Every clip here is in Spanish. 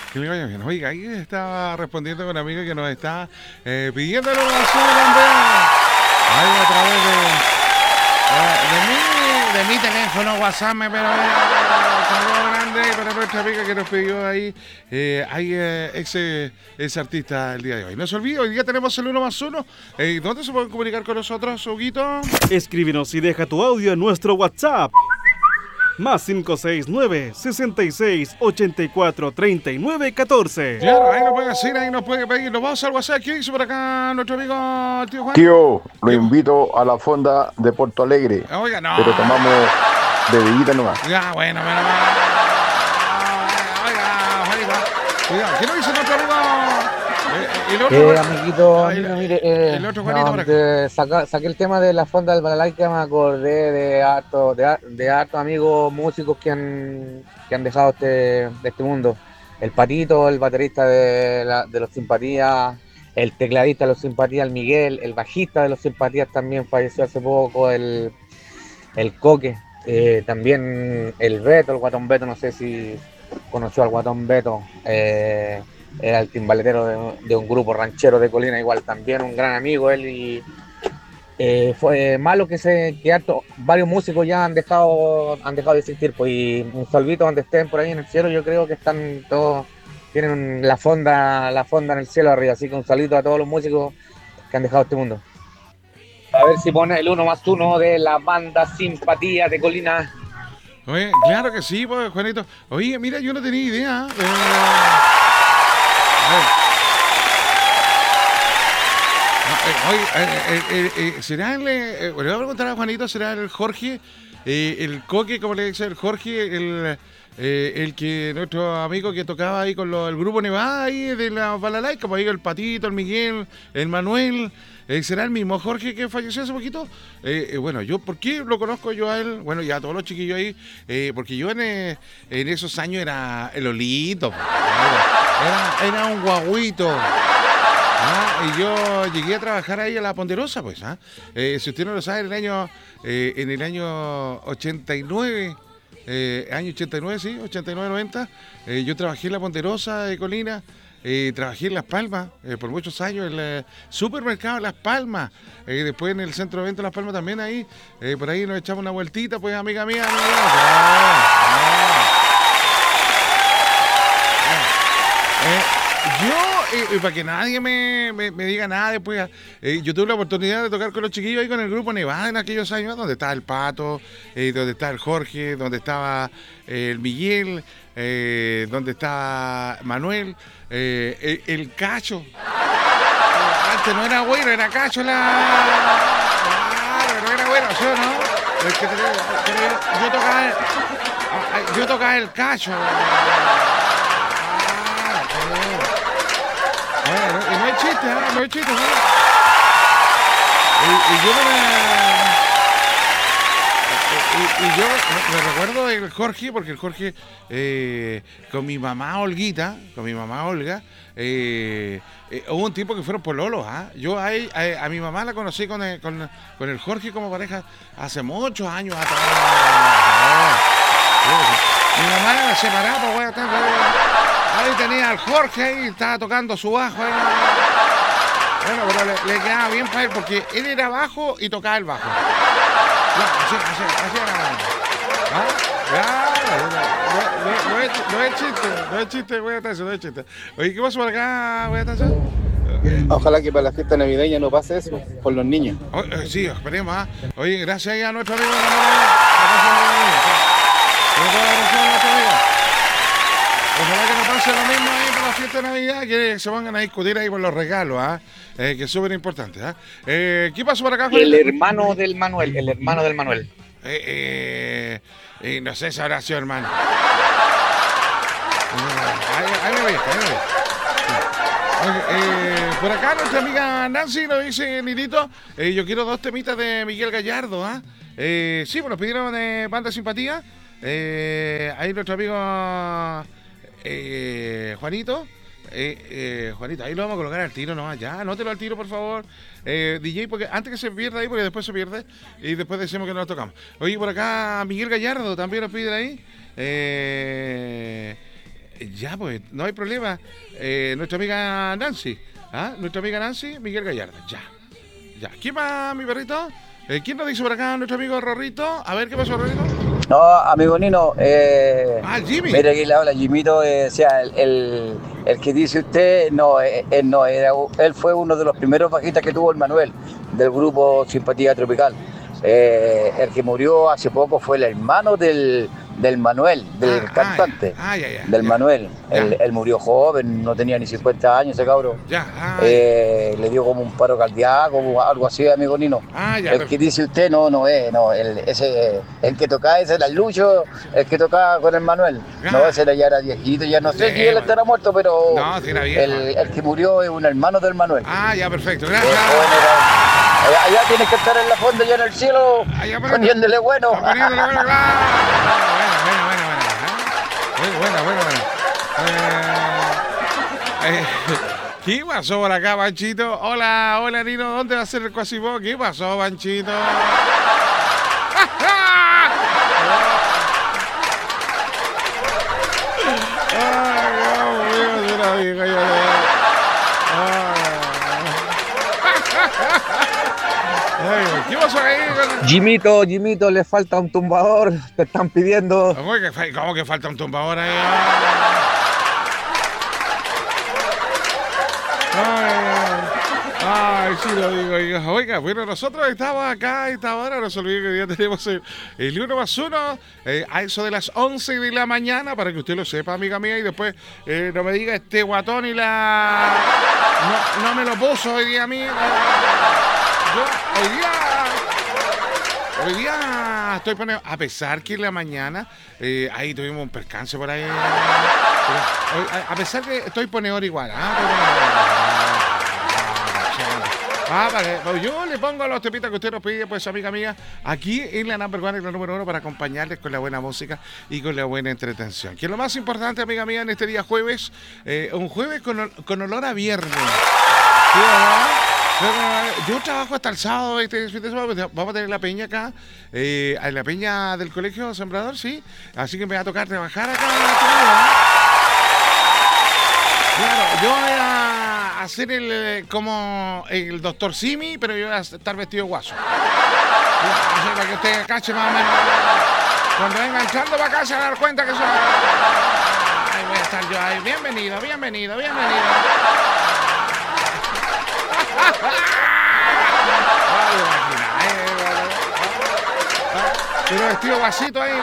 Que le vaya bien. Oiga, ahí estaba respondiendo con una amiga que nos está pidiendo la oración, Andrea. Ahí a través de mi teléfono, WhatsApp, pero saludo grande para nuestra amiga que nos pidió ahí. Hay ex artista el día de hoy. No se olvide, hoy día tenemos el 1+1. ¿Dónde se pueden comunicar con nosotros, Huguito? Escríbenos y deja tu audio en nuestro WhatsApp. Más 569-66-84-39-14. Claro, ahí nos puede decir, ahí nos puede pedir. Nos vamos al WhatsApp. ¿Qué dice por acá nuestro amigo el tío Juan? Tío, lo ¿Qué? invito a la fonda de Porto Alegre, Oiga, no. pero tomamos bebidita nomás. Ya, bueno. Oiga, Juanito. Cuidado, ¿qué nos dice nuestro amigo? El otro, Amiguito, el, mire, el otro Juanito por acá. saqué el tema de la fonda del Balalaika, me acordé de hartos amigos músicos que han dejado de este mundo. El Patito, el baterista de los Simpatías, el tecladista de los Simpatías, el Miguel, el bajista de los Simpatías también falleció hace poco, el Coque, también el Beto, el Guatón Beto, no sé si conoció al Guatón Beto. Era el timbaletero de un grupo ranchero de Colina, igual también un gran amigo él, y fue malo varios músicos ya han dejado de existir, pues, y un salvito donde estén por ahí en el cielo. Yo creo que están todos, tienen la fonda en el cielo arriba, así que un saludo a todos los músicos que han dejado este mundo. A ver si pone el 1+1 de la banda Simpatía de Colina. Oye, claro que sí, pues, Juanito. Oye, mira, yo no tenía idea. Oye, ¿será le voy a preguntar a Juanito, ¿será el Jorge, el Coque, como le dice el Jorge, el que nuestro amigo que tocaba ahí con el grupo Nevada ahí de la Balalaika, como digo, el Patito, el Miguel, el Manuel? ¿Será el mismo Jorge que falleció hace poquito? Bueno, ¿por qué lo conozco yo a él? Bueno, ya a todos los chiquillos ahí, porque yo en esos años era el Olito, era un guaguito. Y yo llegué a trabajar ahí a la Ponderosa, pues. Si usted no lo sabe, en el año 89, año 89, sí, 89-90, yo trabajé en la Ponderosa de Colina. Trabajé en Las Palmas por muchos años, en el supermercado de Las Palmas, después en el centro de eventos de Las Palmas también ahí, por ahí nos echamos una vueltita, pues amiga mía. Yo, para que nadie me diga nada después, yo tuve la oportunidad de tocar con los chiquillos ahí con el grupo Nevada en aquellos años, donde estaba el Pato, donde estaba el Jorge, donde estaba el Miguel, donde estaba Manuel, el Cacho. Antes no era güero, era Cacho Claro, no era güero, ¿sí o no? Yo tocaba el Cacho. Y no hay chiste, no hay chiste. Yo me recuerdo del Jorge, porque el Jorge, con mi mamá Olga, hubo un tiempo que fueron pololos. Yo a mi mamá la conocí con el Jorge como pareja hace muchos años atrás. Mi mamá era separada, pues, güey. Ahí tenía al Jorge ahí, estaba tocando su bajo ahí. Bueno, pero le quedaba bien para él porque él era bajo y tocaba el bajo. Así era. No es chiste, voy a estar no es chiste. Oye, ¿qué pasó por acá, voy a estar? Ojalá que para la fiesta navideña no pase eso por los niños. Sí, esperemos. Oye, gracias ahí a nuestro amigo. Ojalá que no pase lo mismo ahí para la fiesta de Navidad, que se pongan a discutir ahí por los regalos, que es súper importante. ¿Qué pasó por acá, Juan? El hermano del Manuel. No sé si habrá sido hermano. Ahí me voy. Por acá nuestra amiga Nancy nos dice, Nilito, yo quiero 2 temitas de Miguel Gallardo. Sí, pues nos pidieron banda simpatía. Ahí nuestro amigo Juanito. Juanito, ahí lo vamos a colocar al tiro nomás, ya, anótelo al tiro, por favor. DJ, porque antes que se pierda ahí, porque después se pierde y después decimos que no lo tocamos. Oye, por acá Miguel Gallardo también nos piden ahí. Ya, pues, no hay problema. Nuestra amiga Nancy. ¿Ah? Nuestra amiga Nancy, Miguel Gallardo. Ya. Ya. ¿Quién más, mi perrito? ¿Quién nos dice por acá? Nuestro amigo Rorrito. A ver, ¿qué pasó, Rorrito? No, amigo Nino, Jimmy. mire que le habla Jimito, o sea, el que dice usted, no, él no, él fue uno de los primeros bajistas que tuvo el Manuel, del grupo Simpatía Tropical. El que murió hace poco fue el hermano del Manuel, del cantante, del Manuel. Él murió joven, no tenía ni 50 años ese cabro. Le dio como un paro cardíaco o algo así, amigo Nino. El que dice usted, no, el que tocaba ese era el Lucho, el que tocaba con el Manuel. No, ese ya era viejito, ya no sé si él estará muerto, pero no, si era viejo. El que murió es un hermano del Manuel. Ya, perfecto, gracias. Allá tienes que estar en la fonda, ya en el cielo, poniéndole bueno. Poniéndole bueno, claro. Bueno. ¿Qué pasó por acá, Panchito? Hola, Nino, ¿dónde va a ser el Cuasipó? ¿Qué pasó, Panchito? ¿Qué pasó ahí? Jimito, le falta un tumbador, te están pidiendo. ¿Cómo que falta un tumbador ahí? Ay, sí lo digo. Oiga, bueno, nosotros estamos acá a esta hora, no se olvide que ya tenemos el 1 más 1 a eso de las 11 de la mañana, para que usted lo sepa, amiga mía, y después no me diga este guatón y no me lo puso hoy día a mí. Hoy día estoy poniendo, a pesar que en la mañana ahí tuvimos un percance por ahí, a pesar que estoy ponedor igual, yo le pongo los tepitas que usted nos pide, pues, amiga mía, aquí en la number one, en la número 1, para acompañarles con la buena música y con la buena entretención. Que es lo más importante, amiga mía, en este día jueves, un jueves con olor a viernes. ¿Sí, no? Yo trabajo hasta el sábado, vamos a tener la peña acá, en la peña del Colegio Sembrador, sí, así que me va a tocar trabajar acá. Claro, yo voy a hacer como el doctor Simi, pero yo voy a estar vestido de guaso. Así para que usted cache más o menos. Cuando venga entrando para acá se va a dar cuenta que soy. Ahí voy a estar yo ahí. Bienvenido. Pero vestido guasito ahí.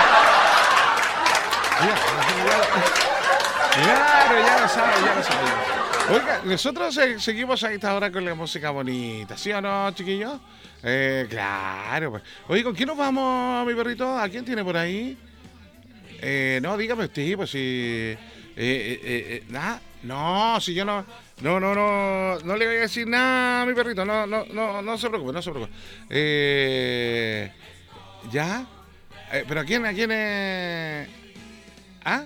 Claro, ya lo sabe. Oiga, nosotros seguimos a esta hora con la música bonita, ¿sí o no, chiquillos? Claro, pues. Oye, ¿con quién nos vamos, mi perrito? ¿A quién tiene por ahí? No, dígame usted, pues si... nada, no, si yo no le voy a decir nada a mi perrito, no se preocupe, ¿ya? ¿Pero a quién es? ¿Ah?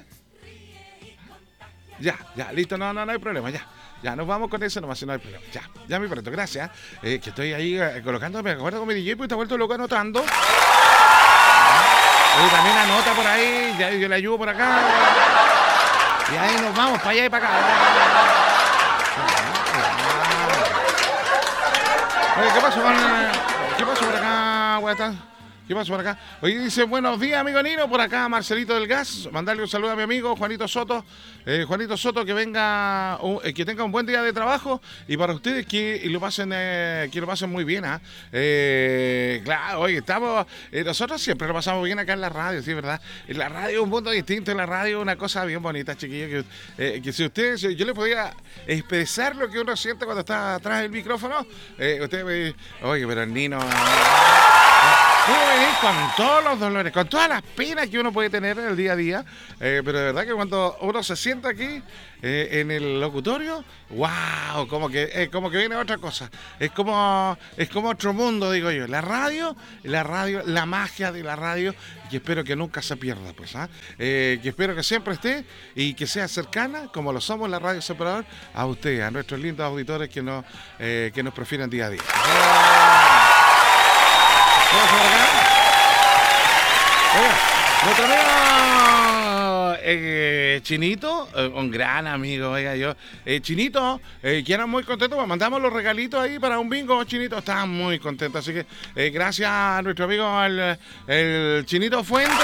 Ya, listo, no hay problema, ya, nos vamos con eso nomás, si no hay problema. Ya, mi perrito, gracias. Que estoy ahí colocándome, acuerdo con mi DJ, pues te ha vuelto loco anotando. También anota por ahí, ya yo le ayudo por acá. Y ahí nos vamos, para allá y para acá. Oye, ¿qué pasó por acá, guata? ¿Qué pasó por acá? Oye, dice, buenos días, amigo Nino, por acá Marcelito del Gas, mandarle un saludo a mi amigo Juanito Soto, que venga, que tenga un buen día de trabajo, y para ustedes que lo pasen muy bien, claro, oye, nosotros siempre lo pasamos bien acá en la radio, sí, ¿verdad? En la radio es un mundo distinto, en la radio es una cosa bien bonita, chiquillos, que si ustedes, yo le podía expresar lo que uno siente cuando está atrás del micrófono, ustedes me dicen, oye, pero el Nino... Puedo venir con todos los dolores, con todas las penas que uno puede tener en el día a día, pero de verdad que cuando uno se sienta aquí en el locutorio, wow, como que viene otra cosa, es como otro mundo, digo yo. La radio, la magia de la radio, que espero que nunca se pierda, pues, que espero que siempre esté y que sea cercana, como lo somos la Radio Separador, a ustedes, a nuestros lindos auditores que nos prefieren día a día. Oiga, nuestro amigo Chinito, un gran amigo, oiga yo. Chinito, que era muy contento, pues mandamos los regalitos ahí para un bingo, Chinito, está muy contento. Así que gracias a nuestro amigo el Chinito Fuente.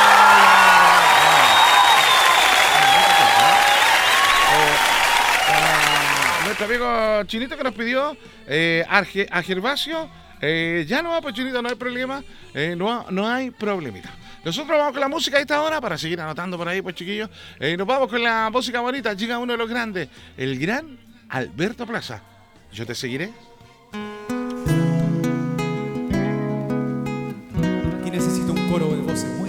Nuestro amigo Chinito que nos pidió a Gervasio. Ya no va, pues Chinito, no hay problema. No hay problemita. Nosotros vamos con la música a esta hora para seguir anotando por ahí, pues chiquillos. Nos vamos con la música bonita. Llega uno de los grandes, el gran Alberto Plaza. Yo te seguiré. Aquí necesito un coro de voces.